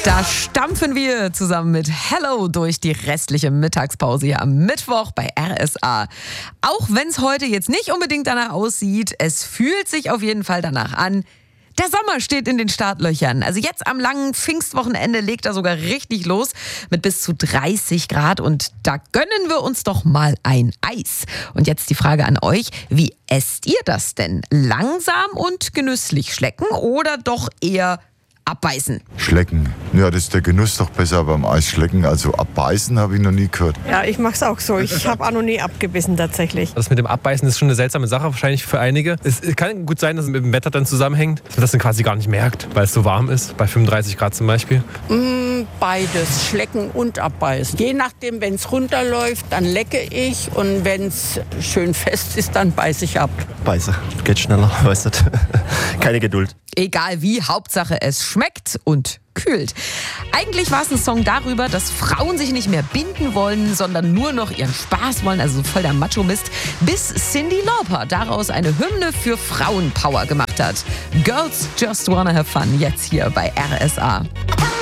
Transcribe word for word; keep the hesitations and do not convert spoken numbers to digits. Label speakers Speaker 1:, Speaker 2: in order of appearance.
Speaker 1: Da stampfen wir zusammen mit Hello durch die restliche Mittagspause hier am Mittwoch bei R S A. Auch wenn es heute jetzt nicht unbedingt danach aussieht, es fühlt sich auf jeden Fall danach an. Der Sommer steht in den Startlöchern. Also jetzt am langen Pfingstwochenende legt er sogar richtig los mit bis zu dreißig Grad. Und da gönnen wir uns doch mal ein Eis. Und jetzt die Frage an euch, wie esst ihr das denn? Langsam und genüsslich schlecken oder doch eher abbeißen?
Speaker 2: Schlecken. Ja, das ist der Genuss doch besser beim Eisschlecken. Also abbeißen habe ich noch nie gehört.
Speaker 3: Ja, ich mache es auch so. Ich habe auch noch nie abgebissen tatsächlich.
Speaker 4: Das mit dem Abbeißen ist schon eine seltsame Sache, wahrscheinlich für einige. Es kann gut sein, dass es mit dem Wetter dann zusammenhängt, dass man das dann quasi gar nicht merkt, weil es so warm ist, bei fünfunddreißig Grad zum Beispiel.
Speaker 5: Mm, beides, schlecken und abbeißen. Je nachdem, wenn es runterläuft, dann lecke ich und wenn es schön fest ist, dann beiße ich ab.
Speaker 6: Beiße, geht schneller, weißt du. Keine Geduld.
Speaker 1: Egal wie, Hauptsache es schmeckt und kühlt. Eigentlich war es ein Song darüber, dass Frauen sich nicht mehr binden wollen, sondern nur noch ihren Spaß wollen, also voll der Macho-Mist, bis Cyndi Lauper daraus eine Hymne für Frauenpower gemacht hat. Girls Just Wanna Have Fun, jetzt hier bei R S A.